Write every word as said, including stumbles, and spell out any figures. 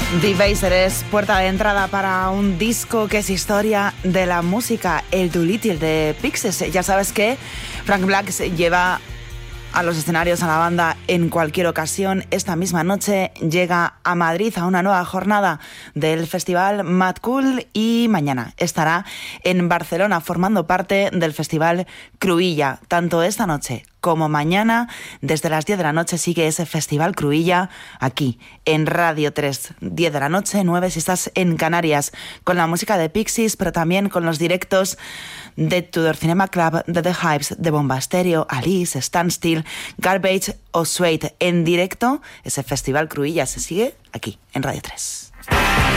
The Baser es puerta de entrada para un disco que es historia de la música, el Too Little de Pixies. Ya sabes que Frank Black lleva a los escenarios a la banda en cualquier ocasión. Esta misma noche llega a Madrid a una nueva jornada del festival Mad Cool y mañana estará en Barcelona formando parte del festival Cruïlla. Tanto esta noche como mañana, desde las diez de la noche, sigue ese Festival Cruïlla aquí en Radio tres. diez de la noche, nueve si estás en Canarias, con la música de Pixies, pero también con los directos de Tudor Cinema Club, de The Hives, de Bomba Estéreo, Alice, Standstill, Garbage o Suede. En directo, ese Festival Cruïlla se sigue aquí en Radio tres.